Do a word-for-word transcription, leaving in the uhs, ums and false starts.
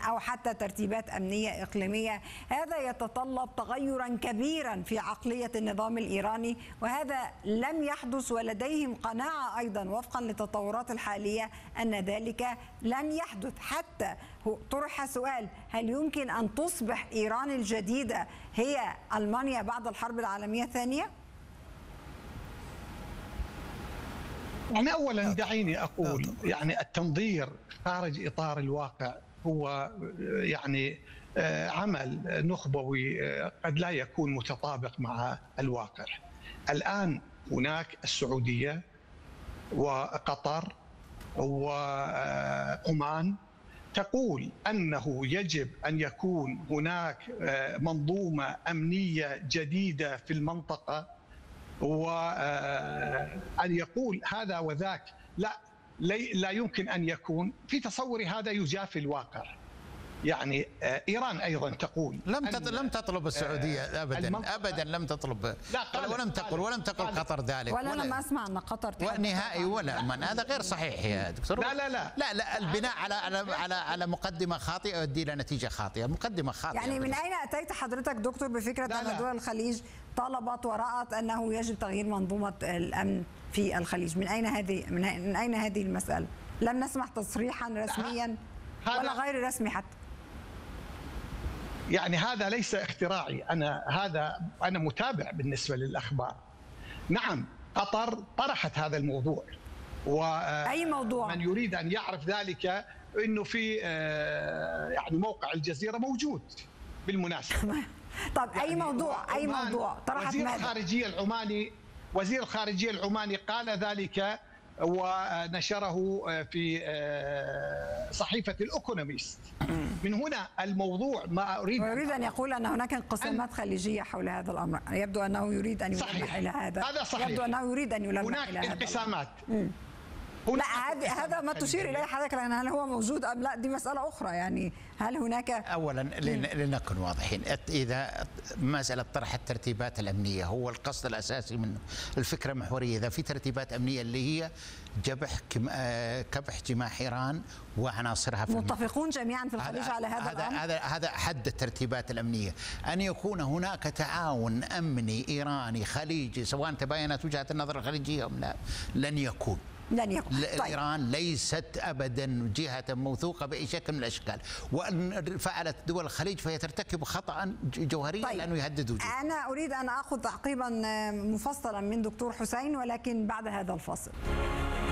أو حتى ترتيبات أمنية إقليمية. هذا يتطلب تغيرا كبيرا في عقلية النظام الإيراني، وهذا لم يحدث، ولديهم قناعة أيضا وفقا للتطورات الحالية أن ذلك لن يحدث. حتى طرح سؤال: هل يمكن أن تصبح إيران الجديدة هي ألمانيا بعد الحرب العالمية الثانية؟ يعني أولا دعيني أقول يعني التنظير خارج إطار الواقع هو يعني عمل نخبوي قد لا يكون متطابق مع الواقع. الآن هناك السعودية وقطر وعمان تقول أنه يجب أن يكون هناك منظومة أمنية جديدة في المنطقة، وأن يقول هذا وذاك. لا لا يمكن أن يكون. في تصوري هذا يجافي الواقع. يعني إيران أيضا تقول لم لم تطلب السعودية أبدا أبدا لم تطلب، ولم تقل ولم تقل قطر ذلك، ولا لم أسمع أن قطر نهائي ولا من. هذا غير صحيح يا دكتور. لا لا لا لا لا البناء على على على على مقدمة خاطئة يؤدي إلى نتيجة خاطئة. مقدمة خاطئة. يعني من أين أتيت حضرتك دكتور بفكرة لا أن لا. دول الخليج طلبت ورأت أنه يجب تغيير منظومة الأمن في الخليج؟ من أين هذه من أين هذه المسألة؟ لم نسمع تصريحا رسميا ولا غير رسمي حتى. يعني هذا ليس اختراعي، أنا هذا أنا متابع بالنسبة للأخبار. نعم قطر طرحت هذا الموضوع، و أي موضوع؟ من يريد أن يعرف ذلك إنه في يعني موقع الجزيرة موجود بالمناسبة. طب أي يعني موضوع أي موضوع طرحت؟ وزير الخارجية العماني وزير الخارجية العماني قال ذلك ونشره في صحيفة الإيكونوميست. من هنا الموضوع ما أريد ويريد أن يقول أن هناك انقسامات خليجية حول هذا الأمر. يبدو أنه يريد أن يلمح إلى هذا. هذا صحيح. يبدو أنه يريد أن يلمح هناك إلى هذا. انقسامات. لا هذا هذا ما تشير إليه حضرتك، لأن هل هو موجود أم لا دي مسألة أخرى. يعني هل هناك أولا لنكن واضحين، إذا مسألة طرح الترتيبات الأمنية هو القصد الأساسي منه، الفكرة محورية. إذا في ترتيبات أمنية اللي هي جبح كبح جماح إيران وعناصرها، في متفقون جميعا في الخليج على هذا الأمر. هذا هذا حد الترتيبات الأمنية. أن يكون هناك تعاون أمني إيراني خليجي سواء تباينت وجهة النظر الخليجية أم لا، لن يكون. لن يكون. طيب. إيران ليست أبدا جهة موثوقة بأي شكل من الأشكال، وأن فعلت دول الخليج فهي ترتكب خطأ جوهريا. طيب. لأنه يهدد وجودها. أنا أريد أن أخذ تعقيبا مفصلا من دكتور حسين، ولكن بعد هذا الفاصل.